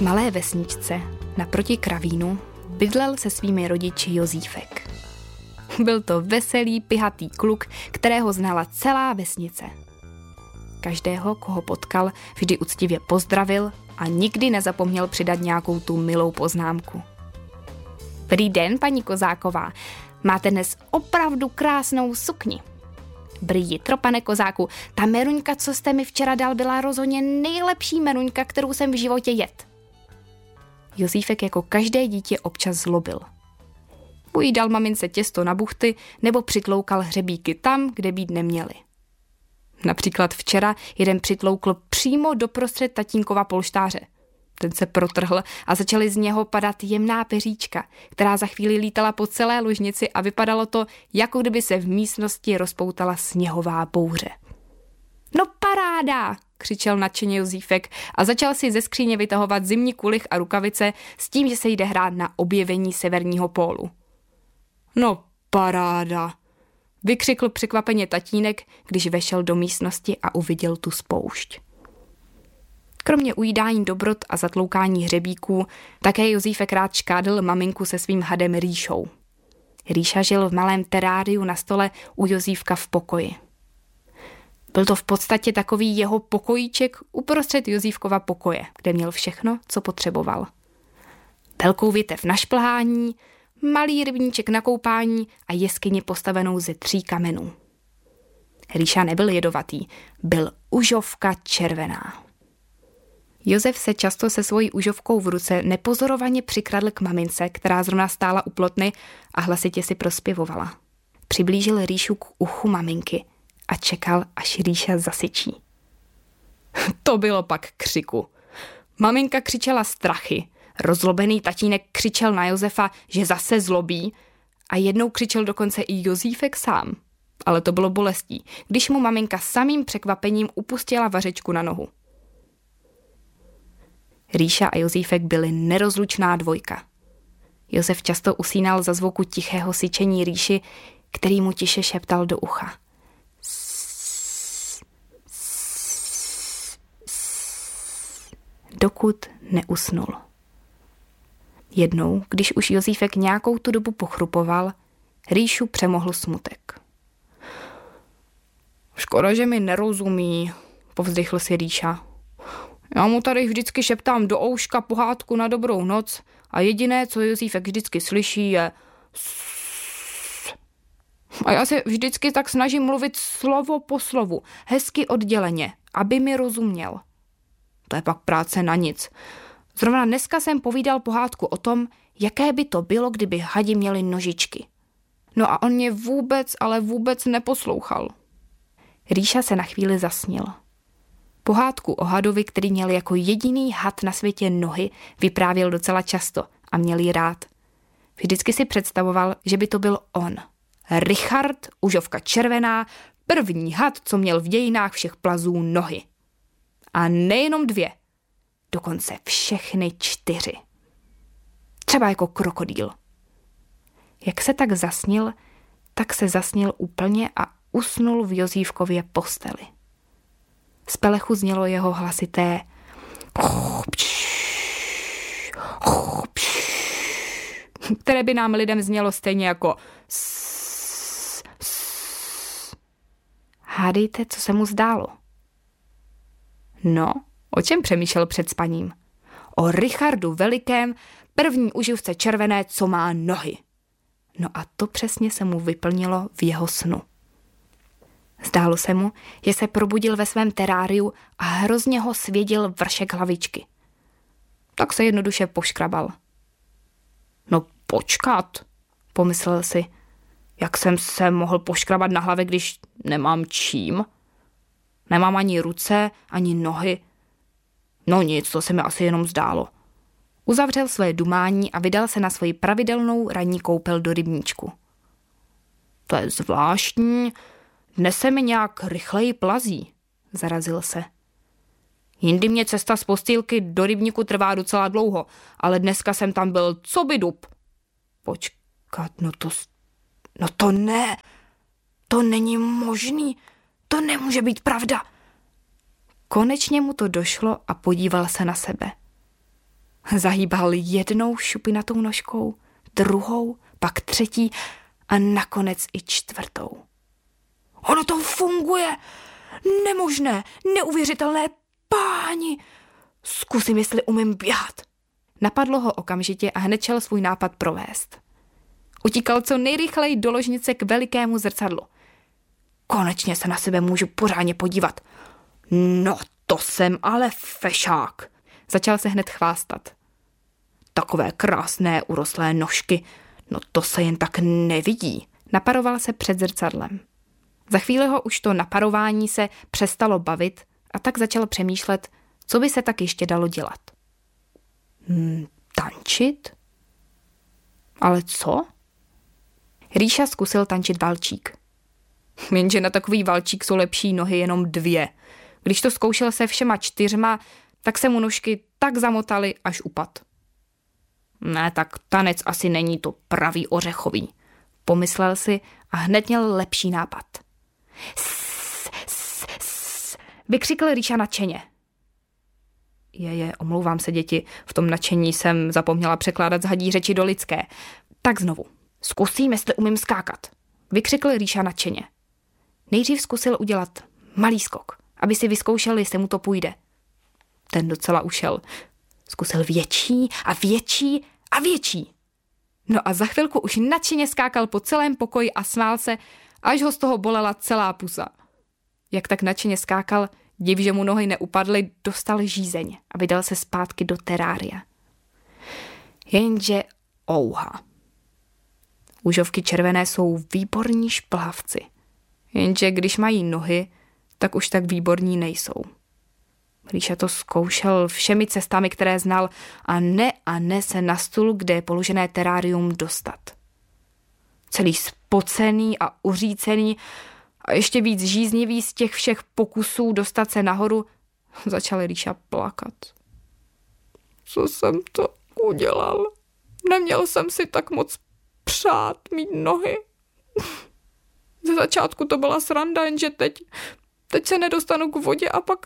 V malé vesničce naproti Kravínu bydlel se svými rodiči Jozífek. Byl to veselý, pihatý kluk, kterého znala celá vesnice. Každého, koho potkal, vždy úctivě pozdravil a nikdy nezapomněl přidat nějakou tu milou poznámku. Dobrý den, paní Kozáková, máte dnes opravdu krásnou sukni. Dobrý jitro, pane Kozáku, ta meruňka, co jste mi včera dal, byla rozhodně nejlepší meruňka, kterou jsem v životě jedl. Jozífek jako každé dítě občas zlobil. Buď dal mamince těsto na buchty, nebo přitloukal hřebíky tam, kde být neměli. Například včera jeden přitloukl přímo doprostřed tatínkova polštáře. Ten se protrhl a začaly z něho padat jemná peříčka, která za chvíli lítala po celé ložnici a vypadalo to, jako kdyby se v místnosti rozpoutala sněhová bouře. No paráda, křičel nadšeně Jozífek a začal si ze skříně vytahovat zimní kulich a rukavice s tím, že se jde hrát na objevení severního pólu. No paráda, vykřikl překvapeně tatínek, když vešel do místnosti a uviděl tu spoušť. Kromě ujídání dobrot a zatloukání hřebíků, také Jozífek rád škádl maminku se svým hadem Ríšou. Ríša žil v malém teráriu na stole u Jozífka v pokoji. Byl to v podstatě takový jeho pokojíček uprostřed Jozífkova pokoje, kde měl všechno, co potřeboval. Velkou větev na šplhání, malý rybníček na koupání a jeskyni postavenou ze 3 kamenů. Ríša nebyl jedovatý, byl užovka červená. Josef se často se svojí užovkou v ruce nepozorovaně přikradl k mamince, která zrovna stála u plotny a hlasitě si prospěvovala. Přiblížil Ríšu k uchu maminky a čekal, až Ríša zasyčí. To bylo pak křiku. Maminka křičela strachy, rozlobený tatínek křičel na Josefa, že zase zlobí a jednou křičel dokonce i Jozífek sám. Ale to bylo bolestí, když mu maminka samým překvapením upustila vařečku na nohu. Ríša a Jozífek byli nerozlučná dvojka. Josef často usínal za zvuku tichého syčení Ríši, který mu tiše šeptal do ucha. Dokud neusnul. Jednou, když už Jozífek nějakou tu dobu pochrupoval, Ríšu přemohl smutek. Škoda, že mi nerozumí, povzdychl si Ríša. Já mu tady vždycky šeptám do ouška pohádku na dobrou noc a jediné, co Jozífek vždycky slyší, je a já se vždycky tak snažím mluvit slovo po slovu, hezky odděleně, aby mi rozuměl. To je pak práce na nic. Zrovna dneska jsem povídal pohádku o tom, jaké by to bylo, kdyby hadi měli nožičky. No a on mě vůbec, ale vůbec neposlouchal. Ríša se na chvíli zasnil. Pohádku o hadovi, který měl jako jediný had na světě nohy, vyprávěl docela často a měl ji rád. Vždycky si představoval, že by to byl on. Richard, užovka červená, první had, co měl v dějinách všech plazů nohy. A nejenom 2, dokonce všechny 4. Třeba jako krokodýl. Jak se tak zasnil, tak se zasnil úplně a usnul v Jozífkově posteli. Z pelechu znělo jeho hlasité které by nám lidem znělo stejně jako Hádejte, co se mu zdálo. No, o čem přemýšlel před spaním? O Richardu velikém, první uživce červené, co má nohy. No a to přesně se mu vyplnilo v jeho snu. Zdálo se mu, že se probudil ve svém teráriu a hrozně ho svěděl vršek hlavičky. Tak se jednoduše poškrabal. No počkat, pomyslel si, jak jsem se mohl poškrabat na hlavě, když nemám čím? Nemám ani ruce, ani nohy. No nic, to se mi asi jenom zdálo. Uzavřel své dumání a vydal se na svoji pravidelnou ranní koupel do rybníčku. To je zvláštní, dnes se mi nějak rychleji plazí, zarazil se. Jindy mě cesta z postýlky do rybníku trvá docela dlouho, ale dneska jsem tam byl co by dub. Počkat, no to ne, to není možný, to nemůže být pravda. Konečně mu to došlo a podíval se na sebe. Zahýbal jednou šupinatou nožkou, druhou, pak třetí a nakonec i čtvrtou. Ono to funguje! Nemožné, neuvěřitelné, páni! Zkusím, jestli umím běhat. Napadlo ho okamžitě a hned šel svůj nápad provést. Utíkal co nejrychleji do ložnice k velikému zrcadlu. Konečně se na sebe můžu pořádně podívat. No, to jsem ale fešák. Začal se hned chvástat. Takové krásné urostlé nožky, no to se jen tak nevidí. Naparoval se před zrcadlem. Za chvíli ho už to naparování se přestalo bavit a tak začal přemýšlet, co by se tak ještě dalo dělat. Tančit? Ale co? Ríša zkusil tančit valčík. Jenže na takový valčík jsou lepší nohy jenom 2. Když to zkoušel se všema 4, tak se mu nožky tak zamotaly, až upad. Ne, tak tanec asi není to pravý ořechový, pomyslel si a hned měl lepší nápad. Vykřikl Ríša nadšeně. Omlouvám se, děti, v tom nadšení jsem zapomněla překládat z hadí řeči do lidské. Tak znovu. Zkusím, jestli umím skákat. Vykřikl Ríša nadšeně. Nejdřív zkusil udělat malý skok, aby si vyzkoušel, jestli mu to půjde. Ten docela ušel. Zkusil větší a větší a větší. No a za chvilku už nadšeně skákal po celém pokoji a smál se, až ho z toho bolela celá pusa. Jak tak nadšeně skákal, div, že mu nohy neupadly, dostal žízeň a vydal se zpátky do terária. Jenže ouha. Úžovky červené jsou výborní šplhavci. Jenže když mají nohy, tak už tak výborní nejsou. Ríša to zkoušel všemi cestami, které znal a ne se na stůl, kde je položené terárium, dostat. Celý spocený a uřícený a ještě víc žíznivý z těch všech pokusů dostat se nahoru, začal Ríša plakat. Co jsem to udělal? Neměl jsem si tak moc přát mít nohy. Ze začátku to byla sranda, jenže teď se nedostanu k vodě a pak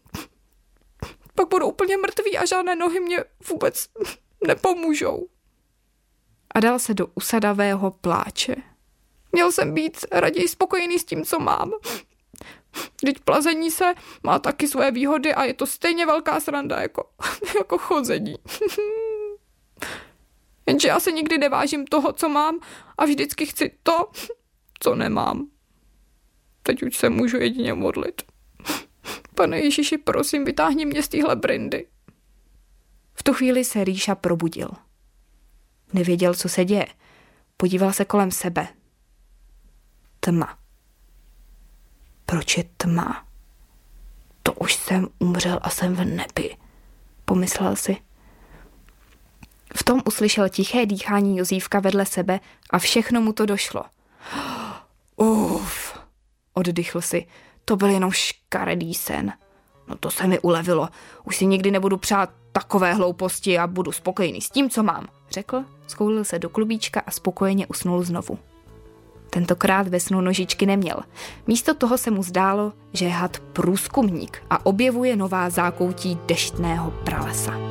budu úplně mrtvý a žádné nohy mě vůbec nepomůžou. A dal se do usadavého pláče. Měl jsem být raději spokojený s tím, co mám. Vždyť plazení se má taky své výhody a je to stejně velká sranda jako chození. Jenže já se nikdy nevážím toho, co mám a vždycky chci to, co nemám. Teď už se můžu jedině modlit. Pane Ježíši, prosím, vytáhni mě z téhle brindy. V tu chvíli se Ríša probudil. Nevěděl, co se děje. Podíval se kolem sebe. Tma. Proč je tma? To už jsem umřel a jsem v nebi, pomyslel si. V tom uslyšel tiché dýchání Jozífka vedle sebe a všechno mu to došlo. Uf, oddychl si. To byl jenom škaredý sen. No to se mi ulevilo. Už si nikdy nebudu přát takové hlouposti a budu spokojený s tím, co mám, řekl, skoulil se do klubíčka a spokojeně usnul znovu. Tentokrát ve snu nožičky neměl. Místo toho se mu zdálo, že je had průzkumník a objevuje nová zákoutí deštného pralesa.